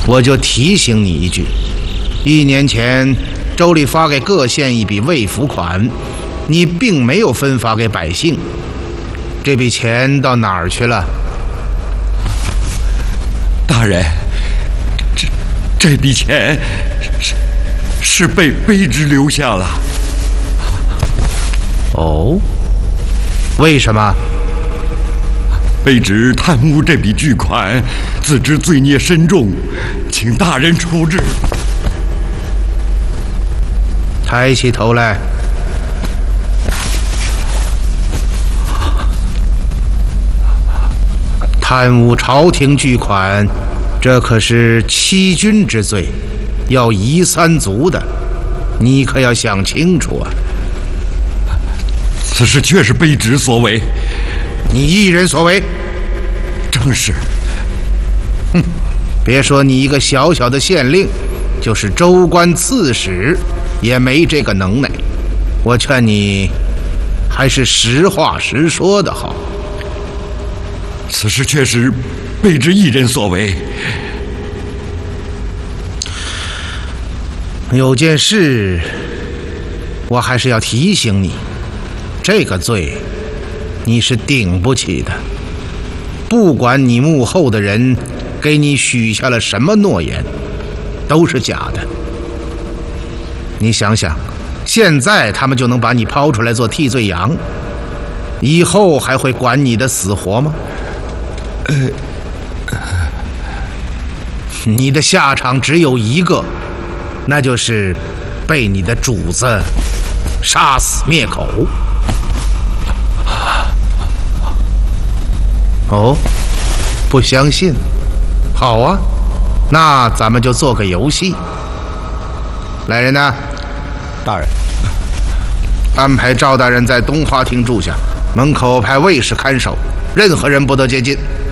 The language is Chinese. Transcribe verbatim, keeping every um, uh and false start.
我就提醒你一句，一年前州里发给各县一笔慰抚款，你并没有分发给百姓，这笔钱到哪儿去了？ 大人，这这笔钱是是被卑职留下了。 哦，为什么？ 卑职贪污这笔巨款，自知罪孽深重，请大人处置。 抬起头来。贪污朝廷巨款，这可是欺君之罪，要夷三族的，你可要想清楚啊！ 此事确是卑职所为。 你一人所为？ 正是。 哼，别说你一个小小的县令，就是州官刺史，也没这个能耐。我劝你，还是实话实说的好。 此事确实卑职一人所为。 有件事，我还是要提醒你，这个罪你是顶不起的。不管你幕后的人给你许下了什么诺言，都是假的。你想想，现在他们就能把你抛出来做替罪羊，以后还会管你的死活吗？呃，你的下场只有一个，那就是被你的主子杀死灭口。哦，不相信？好啊，那咱们就做个游戏。来人呐！ 大人， 安排赵大人在东花厅住下，门口派卫士看守，任何人不得接近。